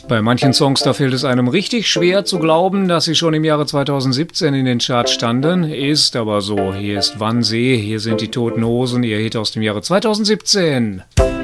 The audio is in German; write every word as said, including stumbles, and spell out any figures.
Bei manchen Songs, da fällt es einem richtig schwer zu glauben, dass sie schon im Jahre zweitausendsiebzehn in den Charts standen. Ist aber so. Hier ist Wannsee, hier sind die Toten Hosen, ihr Hit aus dem Jahre zweitausendsiebzehn.